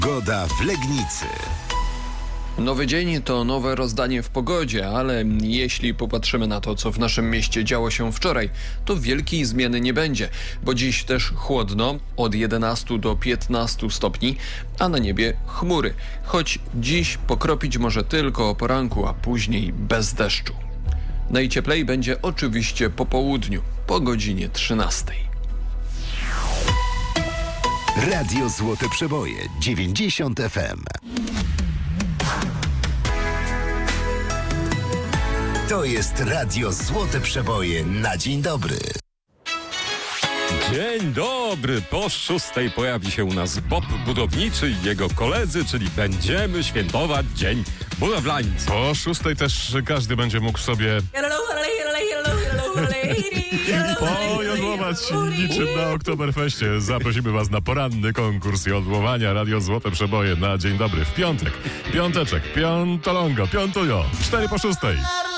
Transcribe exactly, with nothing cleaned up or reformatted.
Pogoda w Legnicy. Nowy dzień to nowe rozdanie w pogodzie, ale jeśli popatrzymy na to, co w naszym mieście działo się wczoraj, to wielkiej zmiany nie będzie, bo dziś też chłodno, od jedenastu do piętnastu stopni, a na niebie chmury, choć dziś pokropić może tylko o poranku, a później bez deszczu. Najcieplej będzie oczywiście po południu, po godzinie trzynastej. Radio Złote Przeboje dziewięćdziesiąt F M. To jest Radio Złote Przeboje na dzień dobry. Dzień dobry, po szóstej pojawi się u nas Bob Budowniczy i jego koledzy, czyli będziemy świętować Dzień Budowlańca. Po szóstej też każdy będzie mógł sobie pojodłować niczym na Oktoberfeście. Zaprosimy was na poranny konkurs jodłowania Radio Złote Przeboje na dzień dobry w piątek. Piąteczek, piątolongo, piątujo, cztery po szóstej.